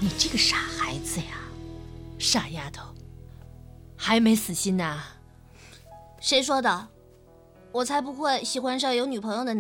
你这个傻孩子呀，傻丫头，还没死心呐？ 谁说的？我才不会喜欢上有女朋友的